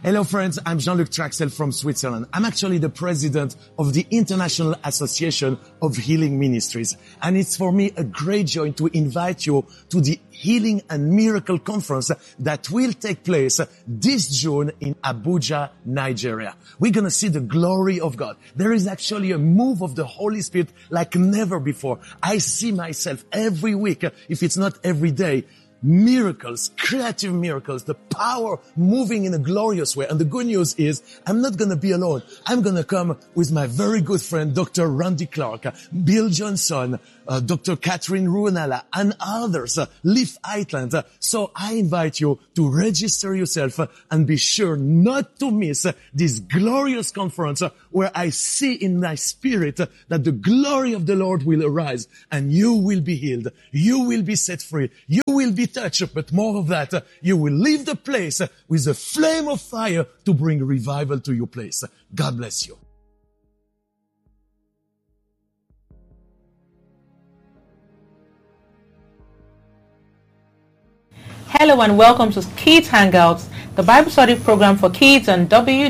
Hello friends, I'm Jean-Luc Traxel from Switzerland. I'm actually the president of the International Association of Healing Ministries. And it's for me a great joy to invite you to the Healing and Miracle Conference that will take place this June in Abuja, Nigeria. We're going to see the glory of God. There is actually a move of the Holy Spirit like never before. I see myself every week, if it's not every day, miracles, creative miracles, the power moving in a glorious way. And the good news is I'm not going to be alone. I'm going to come with my very good friend, Dr. Randy Clark, Bill Johnson, Dr. Catherine Ruonala, and others, Leif Eitland. So I invite you to register yourself and be sure not to miss this glorious conference where I see in my spirit that the glory of the Lord will arise and you will be healed. You will be set free. You will be touched, but more of that, you will leave the place with a flame of fire to bring revival to your place. God bless you. Hello and welcome to Kids Hangouts, the Bible study program for kids on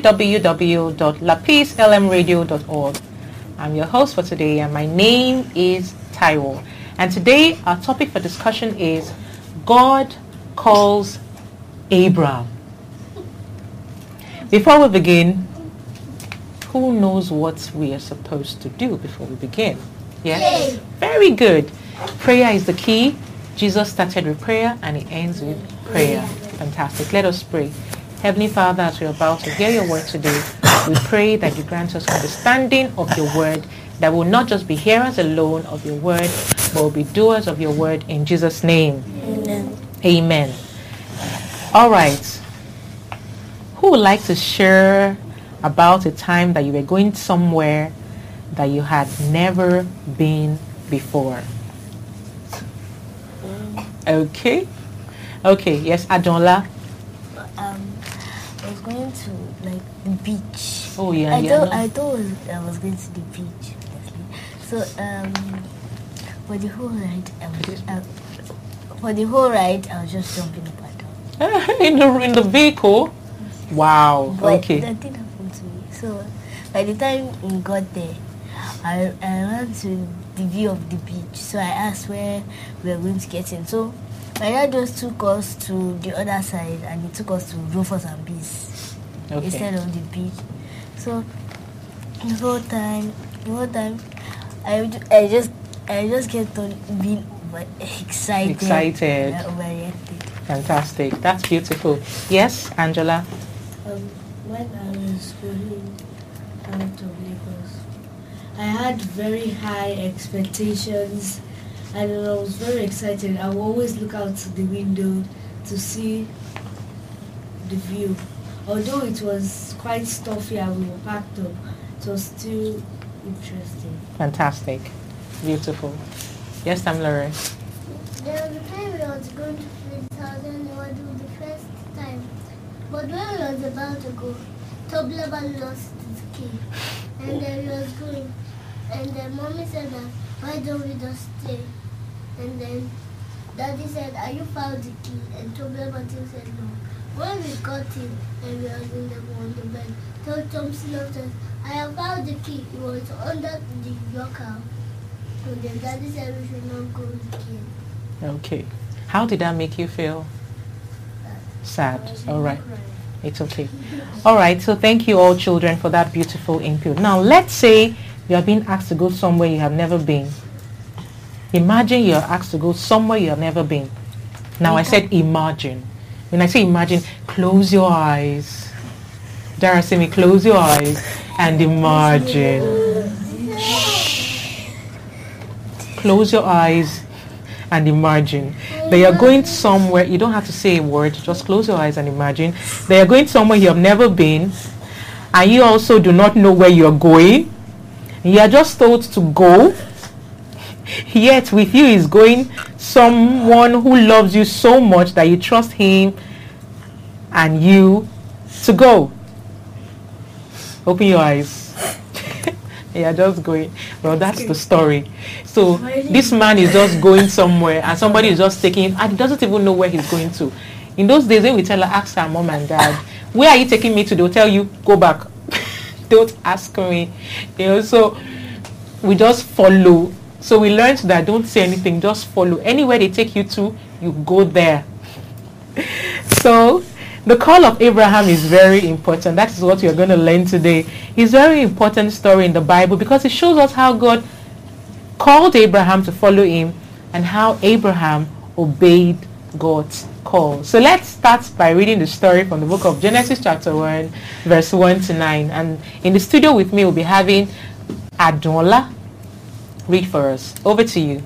www.lapeacelmradio.org. I'm your host for today and my name is Taiwo. And today our topic for discussion is God calls Abraham. Before we begin, who knows what we are supposed to do before we begin? Yes? Very good. Prayer is the key. Jesus started with prayer and he ends with prayer. Fantastic. Let us pray. Heavenly Father, as we're about to hear your word today, we pray that you grant us understanding of your word, that will not just be hearers alone of your word, but will be doers of your word in Jesus' name. Amen. Amen. All right. Who would like to share about a time that you were going somewhere that you had never been before? Okay. Yes, Adonla. I was going to the beach. Oh yeah. I thought I was going to the beach. So for the whole ride, I was just jumping up and down. in the vehicle. Wow. But okay. that didn't happen to me. So by the time we got there, I ran to the view of the beach. So I asked where we were going to get in. So my dad just took us to the other side and he took us to Rufus and Bees instead of the beach. So the whole time I just kept on being excited. Overreacted. Fantastic. That's beautiful. Yes, Angela. When I was going out of Lagos, I had very high expectations and I was very excited. I would always look out the window to see the view. Although it was quite stuffy and we were packed up, it was still interesting. Fantastic. Beautiful. Yes, Tamlare. There was a time we was going to 3,000, it was the first time. But when we was about to go, Tobleba lost his key. And then we was going. And then mommy said that, why don't we just stay? And then daddy said, are you found the key? And Tobleba said no. When we got in and we was on the bed, Thompson said, I have found the key. It was under your car. And then daddy said we should not go with the key. Okay. How did that make you feel? Sad. All right. It's okay. All right. So thank you all children for that beautiful input. Now let's say you are being asked to go somewhere you have never been. Imagine you are asked to go somewhere you have never been. Now I said imagine. When I say imagine, close your eyes. Darasimi, close your eyes and imagine. Shh. Close your eyes and imagine that you're going somewhere. You don't have to say a word. Just close your eyes and imagine that you're going somewhere you have never been, and you also do not know where you're going. You are just told to go. Yet with you is going someone who loves you so much that you trust him and you to go. Open your eyes. You are just going. Well, that's the story. So this man is just going somewhere and somebody is just taking him and he doesn't even know where he's going to. In those days when we tell her, ask her mom and dad, where are you taking me to? They'll tell you, go back. Don't ask me. So we just follow. So we learned that don't say anything, just follow. Anywhere they take you to, you go there. So the call of Abraham is very important. That is what we are going to learn today. It's a very important story in the Bible because it shows us how God called Abraham to follow him and how Abraham obeyed God's call. So let's start by reading the story from the book of Genesis chapter 1 verse 1 to 9. And in the studio with me we'll be having Adola read for us. Over to you.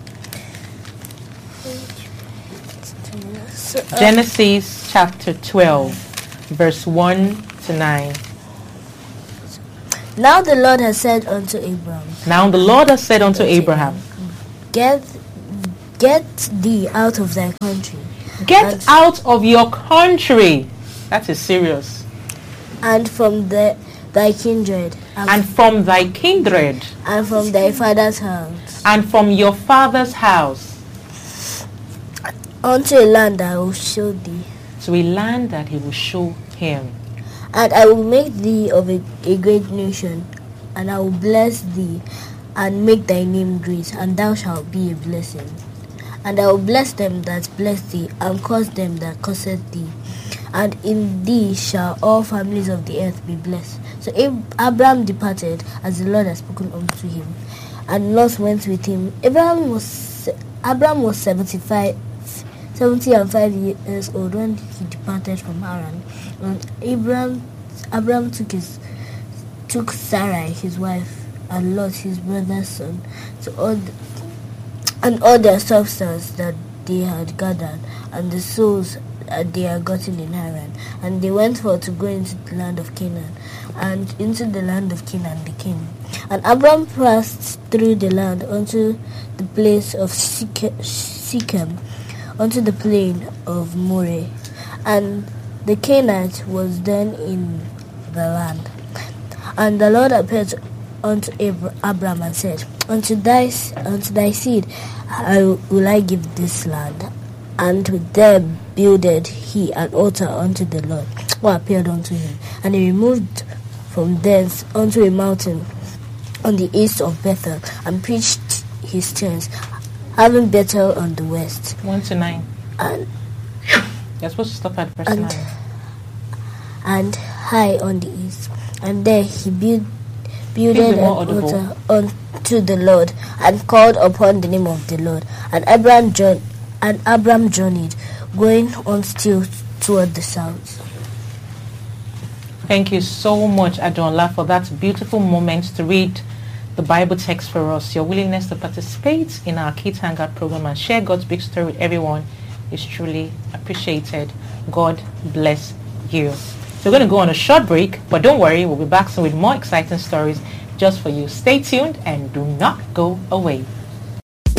Genesis chapter 12 verse 1 to 9. Now the Lord has said unto Abraham. Now the Lord has said unto Abraham, Get thee out of thy country. Get out of your country. That is serious. And from thy kindred. And from thy kindred. And from thy father's house. And from your father's house. Unto a land that I will show thee. To a land that he will show him. And I will make thee of a great nation, and I will bless thee, and make thy name great, and thou shalt be a blessing. And I will bless them that bless thee, and curse them that curseth thee. And in thee shall all families of the earth be blessed. So Abraham departed, as the Lord had spoken unto him, and Lot went with him. Abraham was 70 and 5 years old when he departed from Haran. And Abraham took Sarai his wife, and Lot his brother's son, and all their substance that they had gathered, and the souls that they had gotten in Haran. And they went forth to go into the land of Canaan, and into the land of Canaan they came. And Abraham passed through the land unto the place of Shechem, unto the plain of Moreh, and the Canaanite was then in the land. And the Lord appeared unto Abraham and said, Unto thy seed will I give this land. And there builded he an altar unto the Lord, who appeared unto him. And he removed from thence unto a mountain on the east of Bethel, and pitched his tents, having Bethel on the west. 1 to 9. And you're supposed to stop at verse 9. And high on the east. And there he builded an altar unto the Lord, and called upon the name of the Lord. And Abraham journeyed, going on still toward the south. Thank you so much, Adonla, for that beautiful moment to read the Bible text for us. Your willingness to participate in our Kids Hangout program and share God's big story with everyone is truly appreciated. God bless you. So we're going to go on a short break, but don't worry, we'll be back soon with more exciting stories just for you. Stay tuned and do not go away.